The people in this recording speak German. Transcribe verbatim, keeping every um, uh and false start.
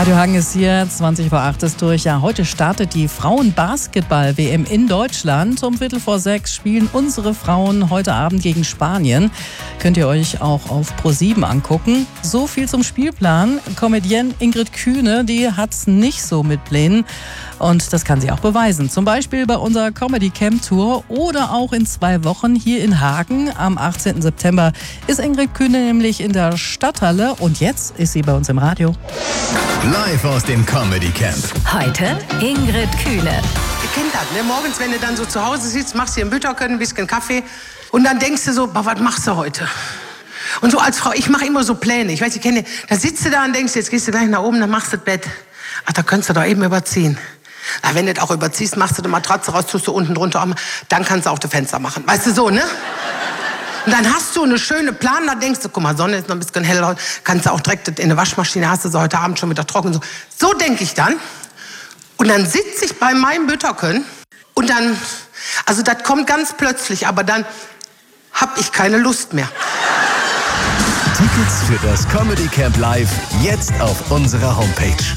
Radio Hagen ist hier, zwanzig vor acht ist durch. Ja, heute startet die Frauen-Basketball-W M in Deutschland. Um Viertel vor sechs spielen unsere Frauen heute Abend gegen Spanien. Könnt ihr euch auch auf Pro sieben angucken. So viel zum Spielplan. Comedienne Ingrid Kühne, die hat's nicht so mit Plänen. Und das kann sie auch beweisen. Zum Beispiel bei unserer Comedy Camp Tour oder auch in zwei Wochen hier in Hagen. Am achtzehnten September ist Ingrid Kühne nämlich in der Stadthalle. Und jetzt ist sie bei uns im Radio. Live aus dem Comedy Camp. Heute Ingrid Kühne. Ihr kennt das, ne? Morgens, wenn du dann so zu Hause sitzt, machst du dir ein Bütterchen, ein bisschen Kaffee und dann denkst du so, boah, was machst du heute? Und so als Frau, ich mache immer so Pläne. Ich weiß, ich kenne, da sitzt du da und denkst, jetzt gehst du gleich nach oben, dann machst du das Bett. Ach, da könntest du doch eben überziehen. Na, wenn du das auch überziehst, machst du die Matratze raus, tust du unten drunter, dann kannst du auch die Fenster machen. Weißt du, so, ne? Und dann hast du eine schöne Plan, da denkst du, guck mal, Sonne ist noch ein bisschen hell, kannst du auch direkt in eine Waschmaschine, hast du so heute Abend schon wieder trocken. So, so denke ich dann. Und dann sitze ich bei meinem Bütterchen und dann, also das kommt ganz plötzlich, aber dann habe ich keine Lust mehr. Tickets für das Comedy Camp Live jetzt auf unserer Homepage.